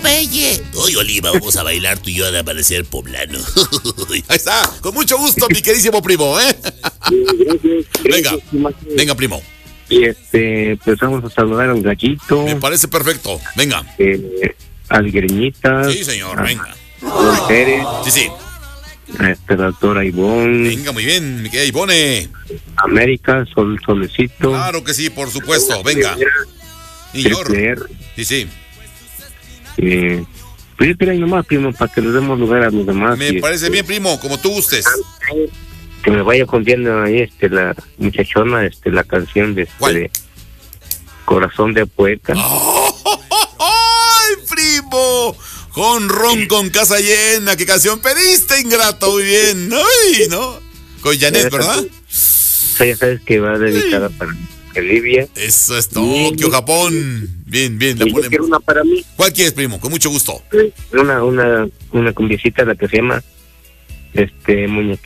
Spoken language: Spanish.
Reyes. Oye, Oliva, vamos a bailar tú y yo de amanecer poblano. Ahí está, con mucho gusto, mi queridísimo primo, ¿eh? Gracias. Venga, primo. Y pues vamos a saludar al gallito. Me parece perfecto. Venga. Al Greñita. Sí, señor, venga. A Pérez. Sí. A la doctora Ivonne. Venga, muy bien, mi querida Ivone. América, Solecito. Claro que sí, por supuesto, venga. Y Sí. Pues yo quería nomás, primo, para que le demos lugar a los demás. Me parece bien, primo, como tú gustes. Que me vaya contiendo ahí, la muchachona, la canción de Corazón de Poeta. ¡Ay, primo! Con ron con casa llena. ¿Qué canción pediste, ingrato? Muy bien. ¡Ay, no! Con Janet, ¿verdad? Ya sabes que va dedicada para Bolivia. Eso es Tokio, Japón. Bien, la ponemos. Quiero una para mí. ¿Cuál quieres, primo? Con mucho gusto. Una cumbiecita, la que se llama Muñequito.